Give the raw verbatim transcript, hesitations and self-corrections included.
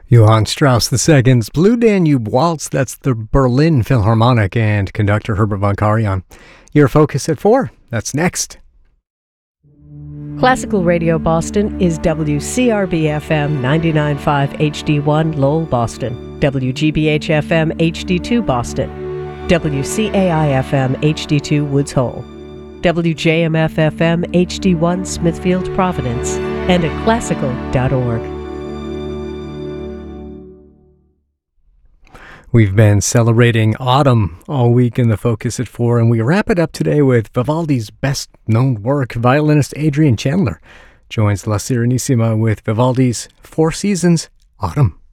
Johann Strauss the Second's Blue Danube Waltz, that's the Berlin Philharmonic, and conductor Herbert von Karajan. Your Focus at four, that's next. Classical Radio Boston is W C R B F M ninety-nine point five H D one Lowell, Boston, W G B H F M H D two Boston, W C A I F M H D two Woods Hole, W J M F F M H D one Smithfield, Providence, and at classical dot org. We've been celebrating autumn all week in the Focus at four, and we wrap it up today with Vivaldi's best-known work. Violinist Adrian Chandler joins La Serenissima with Vivaldi's Four Seasons, Autumn.